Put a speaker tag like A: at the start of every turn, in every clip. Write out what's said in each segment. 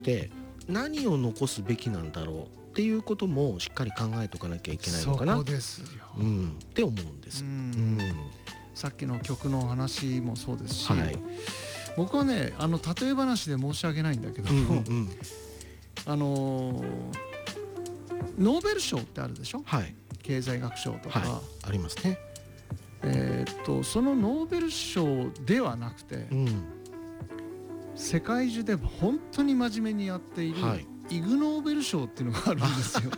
A: って何を残すべきなんだろうっていうこともしっかり考えとかなきゃいけないのかな、
B: そこですよ、
A: って思うんです。
B: さっきの曲の話もそうですし、
A: はい、
B: 僕はね例え話で申し訳ないんだけども、ノーベル賞ってあるでしょ、
A: はい、
B: 経済学賞とか、
A: はい、ありますね。
B: そのノーベル賞ではなくて、世界中で本当に真面目にやっている、イグ・ノーベル賞っていうのがあるんですよ。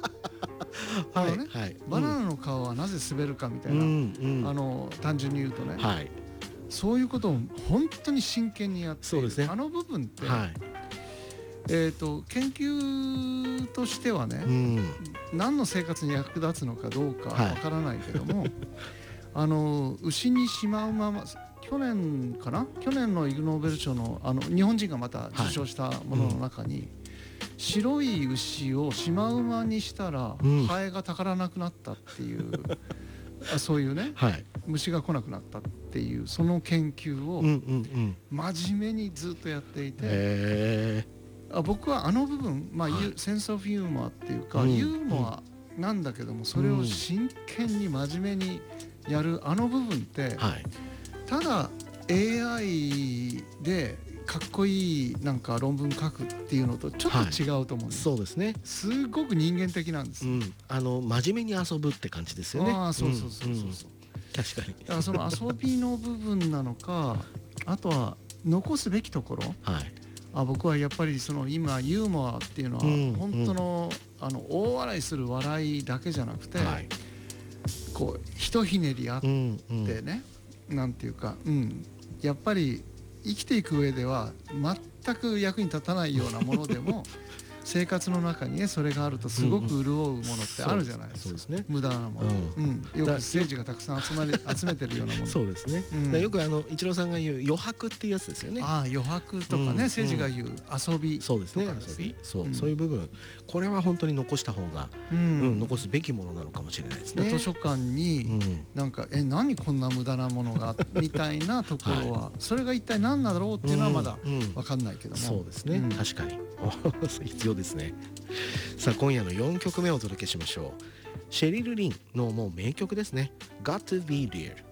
B: バナナの皮はなぜ滑るかみたいな、単純に言うとね、そういうことを本当に真剣にやっている、あの部分って、研究としてはね、何の生活に役立つのかどうかわからないけども、牛にシマウマ、去年のイグ・ノーベル賞の日本人がまた受賞したものの中に、白い牛をシマウマにしたらハエがたからなくなったっていう、そういうね、虫が来なくなったっていうその研究を真面目にずっとやっていて、僕はあの部分、センスオブユーモアっていうか、ユーモアなんだけども、それを真剣に真面目にやるあの部分って、ただ AI でかっこいいなんか論文書くっていうのとちょっと違うと思うんです。
A: そうですね。
B: すごく人間的なんです。
A: 真面目に遊ぶって感じですよね。
B: そう
A: 確かに。
B: だからその遊びの部分なのか、あとは残すべきところ、僕はやっぱりその今ユーモアっていうのは本当の大笑いする笑いだけじゃなくて、こうひとひねりあってね、なんていうか、やっぱり生きていく上では全く役に立たないようなものでも生活の中にねそれがあるとすごく潤うものってあるじゃないですか。無駄なもの、よく政治がたくさん集めてるようなもの。
A: そうですね。よくイチローさんが言う余白っていうやつですよね。
B: 余白とかね、政治が言う遊び。
A: そうですね。遊び。そういう部分、これは本当に残した方が、残すべきものなのかもしれないですね。
B: 図書館になんか何こんな無駄なものがみたいなところは、それが一体何だろうっていうのはまだ分かんないけども。
A: そうですね。確かに必要ですね。さあ今夜の4曲目をお届けしましょう。シェリル・リンのもう名曲ですね。Got to be there。